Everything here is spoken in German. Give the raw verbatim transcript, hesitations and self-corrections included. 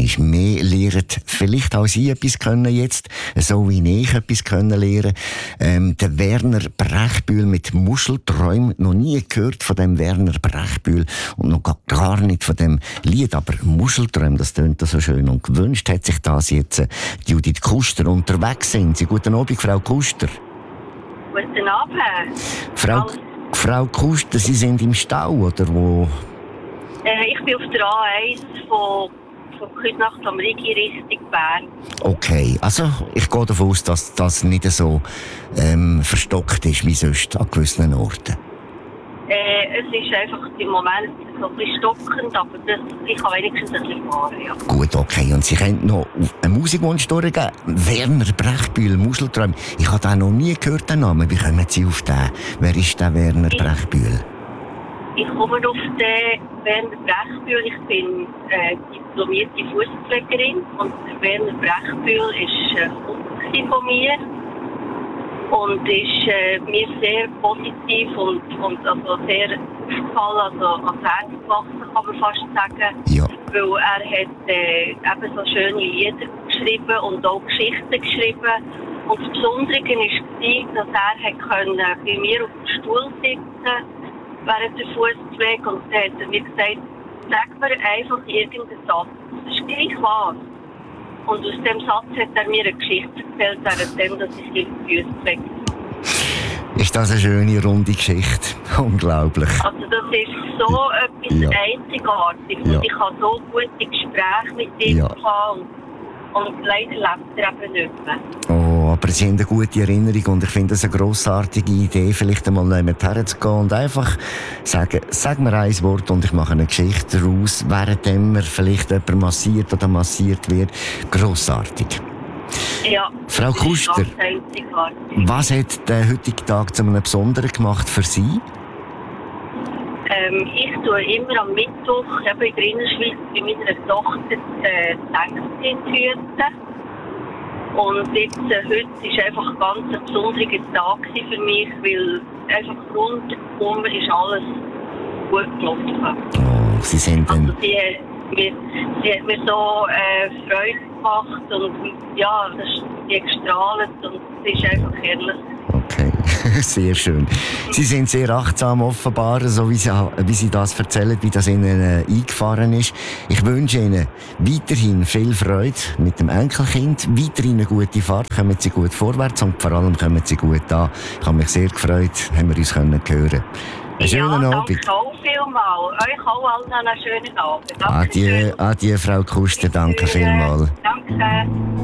einmal mehr lernen, vielleicht auch Sie etwas können jetzt, so wie ich etwas können lernen. Ähm, der Werner Brechbühl mit Muschelträumen, noch nie gehört von dem Werner Brechbühl und noch gar nicht von dem Lied, aber Muschelträume, das tönt so schön und gewünscht hat sich das jetzt äh, Judith Kuster. Unterwegs sind Sie. Guten Abend, Frau Kuster. Guten Abend. Frau, Frau Kuster, Sie sind im Stau, oder wo? Äh, ich bin auf der A eins von, von Küsnacht am Rigi Richtung Bern. Okay, also ich gehe davon aus, dass das nicht so ähm, verstockt ist wie sonst an gewissen Orten. Äh, es ist einfach im Moment so ein bisschen stockend, aber das, ich kann wenigstens ein bisschen fahren, ja. Gut, okay. Und Sie können noch einen Musikwunsch durchgeben? Werner Brechbühl, Muschelträume. Ich habe den noch nie gehört, den Namen. Wie kommen Sie auf den? Wer ist der Werner Ich, Brechbühl? ich komme auf den Werner Brechbühl. Ich bin äh, diplomierte Fußpflegerin und der Werner Brechbühl ist ein Kumpel von mir. Und ist äh, mir sehr positiv und, und also sehr aufgefallen, also ans Herz gewachsen, kann man fast sagen. Ja. Weil er hat äh, eben so schöne Lieder geschrieben und auch Geschichten geschrieben. Und das Besondere war, dass er hat können bei mir auf dem Stuhl sitzen während der Fußpflege und dann hat er mir gesagt, sag mir einfach irgendeinen Satz. Das ist gleich was. Und aus dem Satz hat er mir eine Geschichte erzählt, währenddem, dass ich ihm die Füße weg. Ist das eine schöne, runde Geschichte? Unglaublich. Also das ist so etwas ja. Einzigartiges. Ja. Und ich habe so gute Gespräche mit ihm ja. gehabt. Und, und leider lebt er eben nicht mehr. Oh, aber Sie haben eine gute Erinnerung und ich finde das eine grossartige Idee, vielleicht einmal jemand herzugehen und einfach sagen, sag mir ein Wort und ich mache eine Geschichte daraus, währenddem mir vielleicht jemand massiert oder massiert wird. Grossartig. Ja, Frau Kuster, was hat der heutige Tag zu einem Besonderen gemacht für Sie? Ähm, ich tue immer am Mittwoch eben in der Innerschweiz bei meiner Tochter äh, Thanksgiving hüten. Und jetzt, äh, heute war einfach ein ganz ein besonderer Tag für mich, weil einfach rundum ist alles gut gelaufen. Oh, Sie sind dann... Also sie, sie, sie hat mir so äh, Freude gemacht und ja, das, sie hat gestrahlt und es ist einfach herrlich. Okay, sehr schön. Sie sind sehr achtsam offenbar, so wie Sie, wie Sie das erzählen, wie das Ihnen äh, eingefahren ist. Ich wünsche Ihnen weiterhin viel Freude mit dem Enkelkind, weiterhin eine gute Fahrt, kommen Sie gut vorwärts und vor allem kommen Sie gut an. Ich habe mich sehr gefreut, haben wir uns können hören. Einen schönen ja, Abend. Danke auch vielmals. Euch auch allen einen schönen Abend. Adieu, adieu, Frau Kuster, danke vielmals. Danke.